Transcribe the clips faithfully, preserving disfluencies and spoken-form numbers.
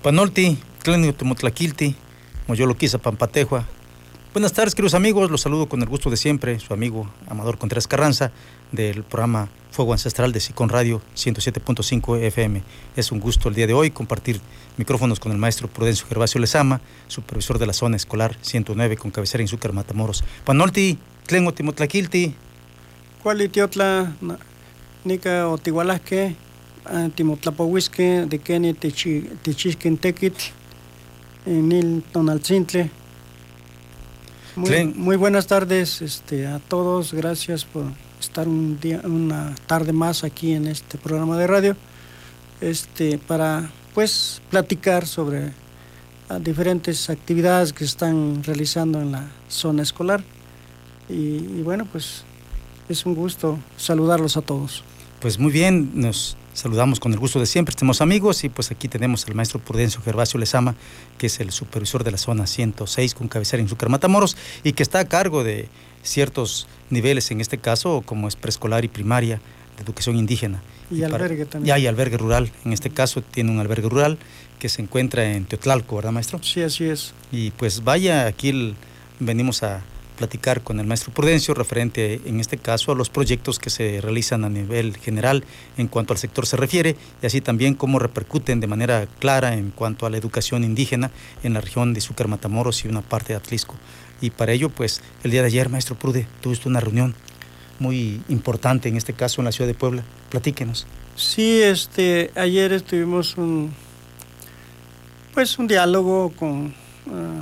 Panolti, Clánio Temotlaquilti, Moyoloquiza Pampatejua. Buenas tardes, queridos amigos, los saludo con el gusto de siempre, su amigo Amador Contreras Carranza, del programa Fuego Ancestral de Sicón Radio ciento siete punto cinco F M. Es un gusto el día de hoy compartir micrófonos con el maestro Prudencio Gervasio Lezama, supervisor de la zona escolar ciento nueve con cabecera en Zúcar, Matamoros. Panolti, Clánio Temotlaquilti. Cuali tiotla, nica otihualasque, timotlapohuisque, de Keni Techisquentequit, Nil Tonaltzintle. Muy, muy buenas tardes este, a todos, gracias por estar un día, una tarde más aquí en este programa de radio, este, para pues platicar sobre a diferentes actividades que se están realizando en la zona escolar. Y, y bueno, pues es un gusto saludarlos a todos. Pues muy bien, nos saludamos con el gusto de siempre, estemos amigos, y pues aquí tenemos al maestro Prudencio Gervasio Lezama, que es el supervisor de la zona ciento seis con cabecera en Zúcar, Matamoros, y que está a cargo de ciertos niveles, en este caso, como es preescolar y primaria, de educación indígena. Y, y albergue para, también. Y hay albergue rural, en este caso tiene un albergue rural que se encuentra en Teotlalco, ¿verdad, maestro? Sí, así es. Y pues vaya, aquí el, venimos a platicar con el maestro Prudencio referente en este caso a los proyectos que se realizan a nivel general en cuanto al sector se refiere, y así también cómo repercuten de manera clara en cuanto a la educación indígena en la región de Zúcar, Matamoros y una parte de Atlisco. Y para ello, pues el día de ayer, maestro Prude, tuviste una reunión muy importante, en este caso en la ciudad de Puebla. Platíquenos. Sí, este, ayer estuvimos un pues un diálogo con uh,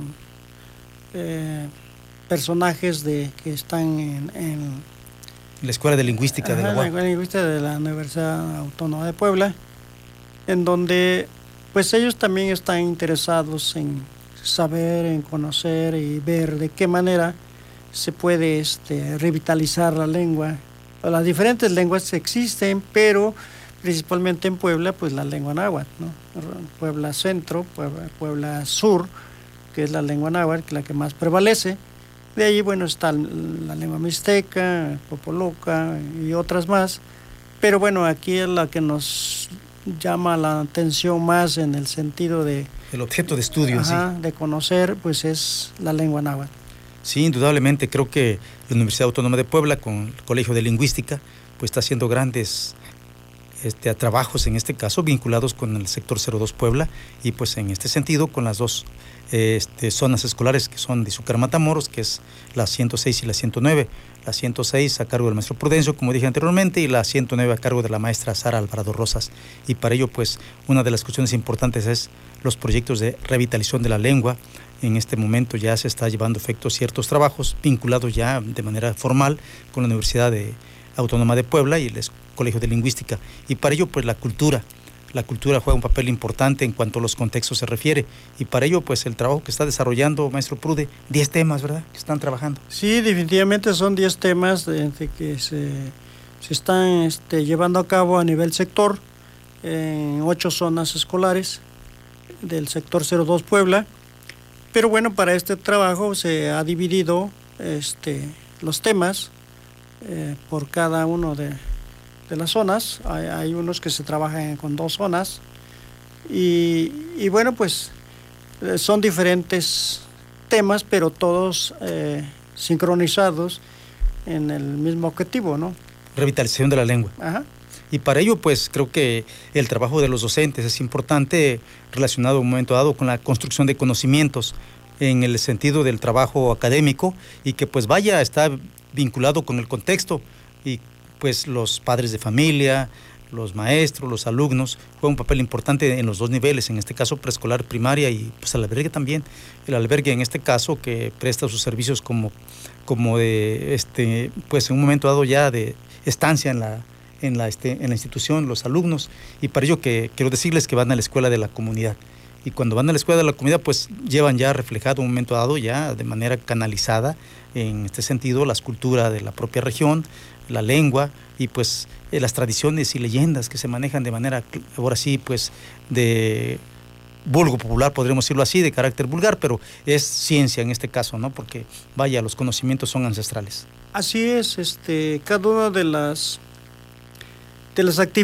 eh, personajes de que están en, en la Escuela de Lingüística ajá, de la U A P. La Escuela de Lingüística de la Universidad Autónoma de Puebla, en donde pues ellos también están interesados en saber, en conocer y ver de qué manera se puede este, revitalizar la lengua. Las diferentes lenguas existen, pero principalmente en Puebla, pues la lengua náhuatl, ¿no? Puebla Centro, Puebla, Puebla Sur, que es la lengua náhuatl, la que más prevalece. De ahí, bueno, está la lengua mixteca, popoloca y otras más. Pero bueno, aquí es la que nos llama la atención más en el sentido de... El objeto de estudio, ajá, sí. De conocer, pues es la lengua náhuatl. Sí, indudablemente, creo que la Universidad Autónoma de Puebla, con el Colegio de Lingüística, pues está haciendo grandes este, trabajos, en este caso, vinculados con el sector cero dos Puebla, y pues en este sentido, con las dos Este, zonas escolares que son de Zúcar, Matamoros, que es la ciento seis y la ciento nueve. La ciento seis a cargo del maestro Prudencio, como dije anteriormente, y la ciento nueve a cargo de la maestra Sara Alvarado Rosas. Y para ello, pues, una de las cuestiones importantes es los proyectos de revitalización de la lengua. En este momento ya se está llevando a efecto ciertos trabajos vinculados ya de manera formal con la Universidad de, Autónoma de Puebla y el Colegio de Lingüística. Y para ello, pues, la cultura. La cultura juega un papel importante en cuanto a los contextos se refiere, y para ello, pues, el trabajo que está desarrollando, maestro Prude, diez temas, ¿verdad?, que están trabajando. Sí, definitivamente son diez temas de, de que se, se están este, llevando a cabo a nivel sector, en ocho zonas escolares del sector cero dos Puebla, pero bueno, para este trabajo se ha dividido este, los temas eh, por cada uno de de las zonas. Hay, hay unos que se trabajan con dos zonas y, y bueno, pues son diferentes temas, pero todos eh, sincronizados en el mismo objetivo, ¿no? Revitalización de la lengua. Ajá. Y para ello, pues, creo que el trabajo de los docentes es importante, relacionado en un momento dado con la construcción de conocimientos en el sentido del trabajo académico, y que pues vaya, está vinculado con el contexto, y pues los padres de familia, los maestros, los alumnos, juegan un papel importante en los dos niveles, en este caso preescolar, primaria, y pues el albergue también. El albergue, en este caso, que presta sus servicios como, como de, este, pues en un momento dado ya de estancia en la, en la, este, en la institución, los alumnos, y para ello que quiero decirles que van a la escuela de la comunidad. Y cuando van a la escuela de la comunidad, pues llevan ya reflejado un momento dado ya de manera canalizada, en este sentido, las culturas de la propia región, la lengua y pues eh, las tradiciones y leyendas que se manejan de manera, ahora sí, pues de vulgo popular, podríamos decirlo así, de carácter vulgar, pero es ciencia en este caso, ¿no? Porque vaya, los conocimientos son ancestrales. Así es, este, cada una de las de las actividades